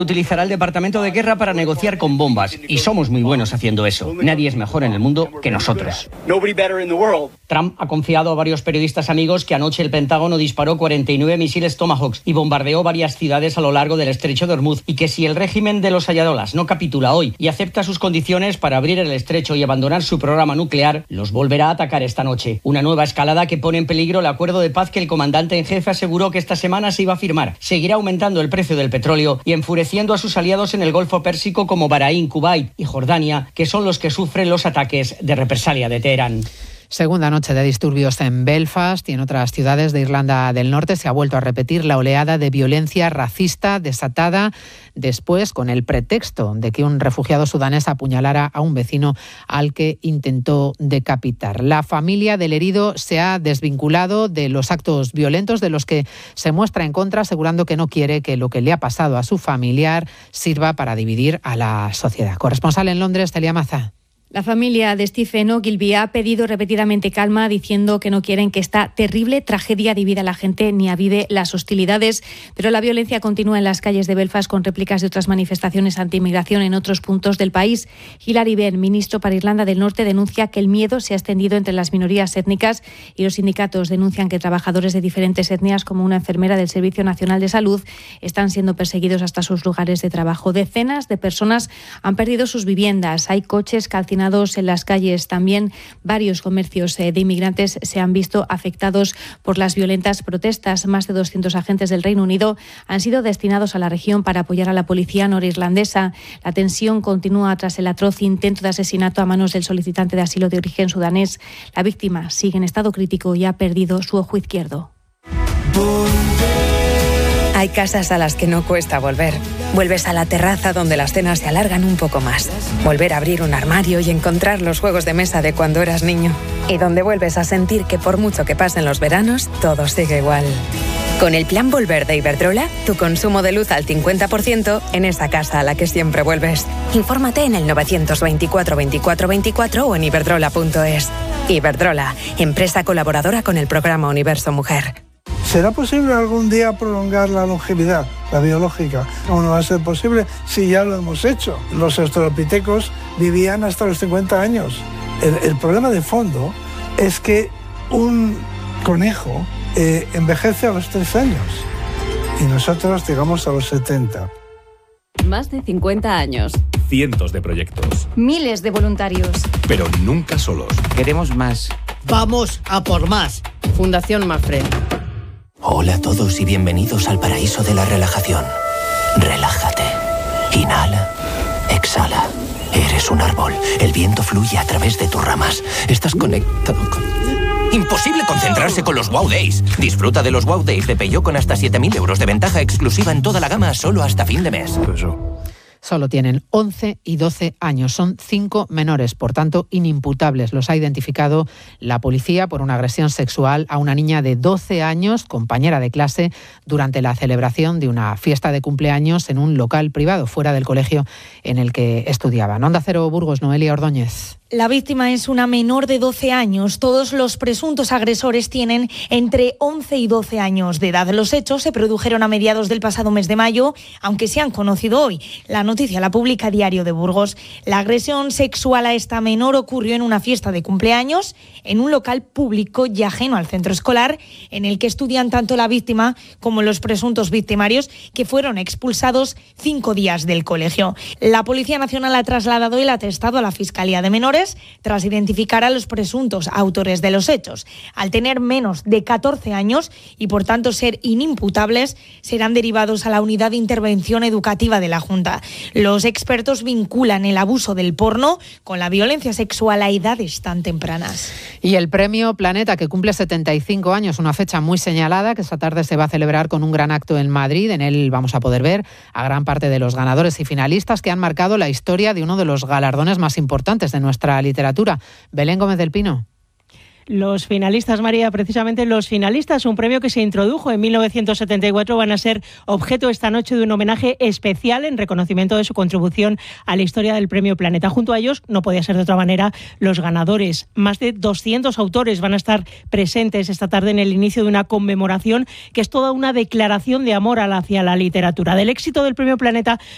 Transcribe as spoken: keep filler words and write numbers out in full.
Utilizará el Departamento de Guerra para negociar con bombas, y somos muy buenos haciendo eso. Nadie es mejor en el mundo que nosotros. Trump ha confiado a varios periodistas amigos que anoche el Pentágono disparó cuarenta y nueve misiles Tomahawks y bombardeó varias ciudades a lo largo del estrecho de Hormuz, y que si el régimen de los ayatolás no capitula hoy y acepta sus condiciones para abrir el estrecho y abandonar su programa nuclear, los volverá a atacar esta noche. Una nueva escalada que pone en peligro el acuerdo de paz que el comandante en jefe aseguró que esta semana se iba a firmar. Seguirá aumentando el precio del petróleo y enfureciendo a sus aliados en el Golfo Pérsico como Bahrein, Kuwait y Jordania, que son los que sufren los ataques de represalia de Teherán. Segunda noche de disturbios en Belfast y en otras ciudades de Irlanda del Norte. Se ha vuelto a repetir la oleada de violencia racista desatada después con el pretexto de que un refugiado sudanés apuñalara a un vecino al que intentó decapitar. La familia del herido se ha desvinculado de los actos violentos de los que se muestra en contra, asegurando que no quiere que lo que le ha pasado a su familiar sirva para dividir a la sociedad. Corresponsal en Londres, Celia Maza. La familia de Stephen Ogilvy ha pedido repetidamente calma, diciendo que no quieren que esta terrible tragedia divida a la gente ni avive las hostilidades, pero la violencia continúa en las calles de Belfast con réplicas de otras manifestaciones anti-inmigración en otros puntos del país. Hilary Benn, ministro para Irlanda del Norte, denuncia que el miedo se ha extendido entre las minorías étnicas, y los sindicatos denuncian que trabajadores de diferentes etnias, como una enfermera del Servicio Nacional de Salud, están siendo perseguidos hasta sus lugares de trabajo. Decenas de personas han perdido sus viviendas, hay coches calcinados en las calles. También varios comercios de inmigrantes se han visto afectados por las violentas protestas. Más de doscientos agentes del Reino Unido han sido destinados a la región para apoyar a la policía norirlandesa. La tensión continúa tras el atroz intento de asesinato a manos del solicitante de asilo de origen sudanés. La víctima sigue en estado crítico y ha perdido su ojo izquierdo. Hay casas a las que no cuesta volver. Vuelves a la terraza donde las cenas se alargan un poco más. Volver a abrir un armario y encontrar los juegos de mesa de cuando eras niño. Y donde vuelves a sentir que por mucho que pasen los veranos, todo sigue igual. Con el plan Volver de Iberdrola, tu consumo de luz al cincuenta por ciento en esa casa a la que siempre vuelves. Infórmate en el novecientos veinticuatro veinticuatro veinticuatro o en iberdrola punto es. Iberdrola, empresa colaboradora con el programa Universo Mujer. ¿Será posible algún día prolongar la longevidad, la biológica? ¿Cómo no va a ser posible si ya lo hemos hecho? Los australopitecos vivían hasta los cincuenta años. El, el problema de fondo es que un conejo eh, envejece a los tres años y nosotros llegamos a los setenta. Más de cincuenta años. Cientos de proyectos. Miles de voluntarios. Pero nunca solos. Queremos más. Vamos a por más. Fundación Mafre. Hola a todos y bienvenidos al paraíso de la relajación. Relájate. Inhala. Exhala. Eres un árbol. El viento fluye a través de tus ramas. Estás conectado con... Imposible concentrarse con los Wow Days. Disfruta de los Wow Days de Peugeot con hasta siete mil euros de ventaja exclusiva en toda la gama solo hasta fin de mes. Solo tienen once y doce años. Son cinco menores, por tanto, inimputables. Los ha identificado la policía por una agresión sexual a una niña de doce años, compañera de clase, durante la celebración de una fiesta de cumpleaños en un local privado fuera del colegio en el que estudiaban. Onda Cero Burgos, Noelia Ordóñez. La víctima es una menor de doce años. Todos los presuntos agresores tienen entre once y doce años de edad. Los hechos se produjeron a mediados del pasado mes de mayo, aunque se han conocido hoy. La noticia la publica Diario de Burgos. La agresión sexual a esta menor ocurrió en una fiesta de cumpleaños en un local público y ajeno al centro escolar, en el que estudian tanto la víctima como los presuntos victimarios, que fueron expulsados cinco días del colegio. La Policía Nacional ha trasladado el atestado a la Fiscalía de Menores tras identificar a los presuntos autores de los hechos. Al tener menos de catorce años y por tanto ser inimputables, serán derivados a la Unidad de Intervención Educativa de la Junta. Los expertos vinculan el abuso del porno con la violencia sexual a edades tan tempranas. Y el Premio Planeta, que cumple setenta y cinco años, una fecha muy señalada, que esta tarde se va a celebrar con un gran acto en Madrid. En él vamos a poder ver a gran parte de los ganadores y finalistas que han marcado la historia de uno de los galardones más importantes de nuestra literatura. Belén Gómez del Pino. Los finalistas, María, precisamente los finalistas, un premio que se introdujo en mil novecientos setenta y cuatro, van a ser objeto esta noche de un homenaje especial en reconocimiento de su contribución a la historia del Premio Planeta. Junto a ellos, no podía ser de otra manera, los ganadores. Más de doscientos autores van a estar presentes esta tarde en el inicio de una conmemoración que es toda una declaración de amor hacia la literatura. Del éxito del Premio Planeta